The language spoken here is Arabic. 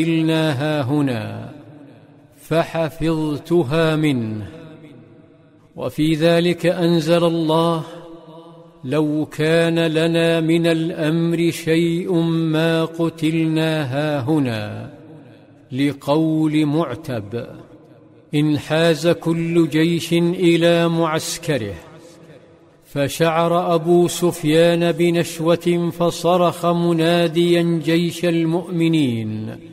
قتلنا هاهنا فحفظتها منه. وفي ذلك أنزل الله: لو كان لنا من الأمر شيء ما قتلنا هاهنا، لقول معتب: انحاز كل جيش إلى معسكره، فشعر أبو سفيان بنشوة فصرخ مناديا جيش المؤمنين: